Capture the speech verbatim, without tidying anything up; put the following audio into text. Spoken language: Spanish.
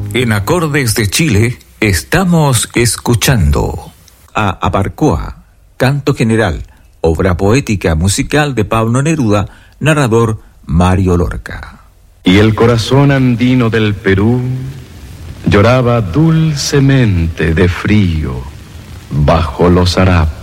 En Acordes de Chile estamos escuchando a Abarcoa, canto general, obra poética musical de Pablo Neruda, narrador Mario Lorca. Y el corazón andino del Perú lloraba dulcemente de frío bajo los harapos.